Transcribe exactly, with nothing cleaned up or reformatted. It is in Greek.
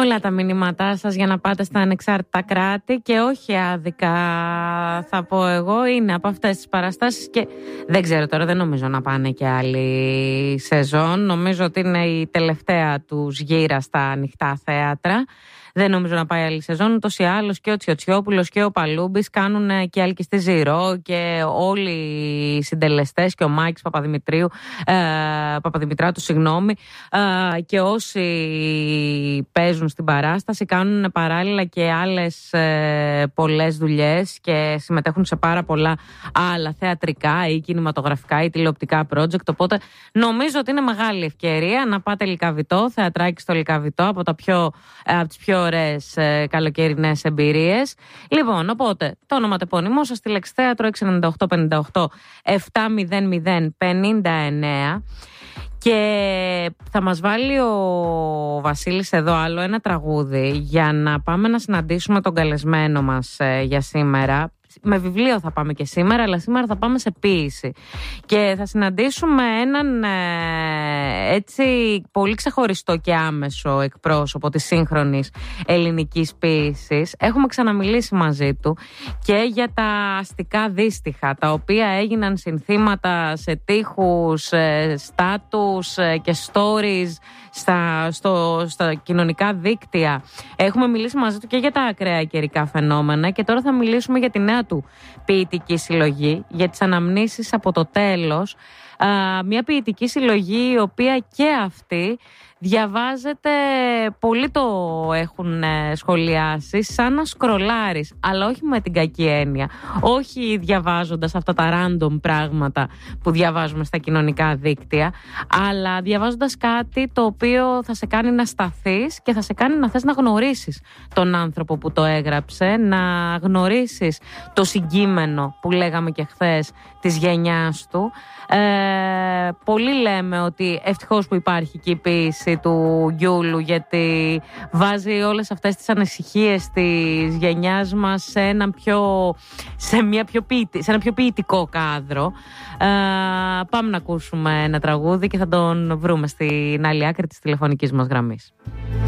Πολλά τα μηνύματά σας για να πάτε στα ανεξάρτητα κράτη και όχι άδικα, θα πω εγώ, είναι από αυτές τις παραστάσεις και δεν ξέρω τώρα, δεν νομίζω να πάνε και άλλη σεζόν. Νομίζω ότι είναι η τελευταία τους γύρα στα ανοιχτά θέατρα. Δεν νομίζω να πάει άλλη σεζόν. Ούτως ή άλλως και ο Τσιοτσιόπουλος και ο Παλούμπης κάνουν και Αλκιστή Ζηρό και όλοι οι συντελεστές και ο Μάκης Παπαδημητρίου, ε, Παπαδημητράτου, συγγνώμη, ε, και όσοι παίζουν στην παράσταση κάνουν παράλληλα και άλλες ε, πολλές δουλειές και συμμετέχουν σε πάρα πολλά άλλα θεατρικά ή κινηματογραφικά ή τηλεοπτικά project. Οπότε νομίζω ότι είναι μεγάλη ευκαιρία να πάτε Λυκαβητό, θεατράκι στο Λυκαβητό, από, τα πιο, από τις πιο ωραίες ε, καλοκαιρινές εμπειρίες. Λοιπόν, οπότε το ονοματεπώνυμό σας, τηλεξθέατρο έξι εννιά οκτώ πέντε οκτώ επτά μηδέν μηδέν πενήντα εννέα. Και θα μας βάλει ο Βασίλης εδώ άλλο ένα τραγούδι για να πάμε να συναντήσουμε τον καλεσμένο μας ε, για σήμερα. Με βιβλίο θα πάμε και σήμερα, αλλά σήμερα θα πάμε σε ποίηση. Και θα συναντήσουμε έναν ε, έτσι πολύ ξεχωριστό και άμεσο εκπρόσωπο της σύγχρονης ελληνικής ποίησης. Έχουμε ξαναμιλήσει μαζί του και για τα αστικά δύστιχα, τα οποία έγιναν συνθήματα σε τοίχους, ε, στάτους ε, και stories στα, στο, στα κοινωνικά δίκτυα. Έχουμε μιλήσει μαζί του και για τα ακραία καιρικά φαινόμενα και τώρα θα μιλήσουμε για τη νέα του ποιητική συλλογή, για τις αναμνήσεις από το τέλος. Α, μια ποιητική συλλογή η οποία και αυτή διαβάζεται, πολλοί το έχουν σχολιάσει σαν να σκρολάρεις, αλλά όχι με την κακή έννοια, όχι διαβάζοντας αυτά τα random πράγματα που διαβάζουμε στα κοινωνικά δίκτυα, αλλά διαβάζοντας κάτι το οποίο θα σε κάνει να σταθείς και θα σε κάνει να θες να γνωρίσεις τον άνθρωπο που το έγραψε, να γνωρίσεις το συγκείμενο που λέγαμε και χθες της γενιάς του. Ε, πολλοί λέμε ότι ευτυχώς που υπάρχει και η ποίηση του Γιούλου, γιατί βάζει όλες αυτές τις ανησυχίες της γενιάς μας σε ένα πιο, σε μια πιο ποιητι, σε ένα πιο ποιητικό κάδρο. Ε, πάμε να ακούσουμε ένα τραγούδι και θα τον βρούμε στην άλλη άκρη της τηλεφωνικής μας γραμμής.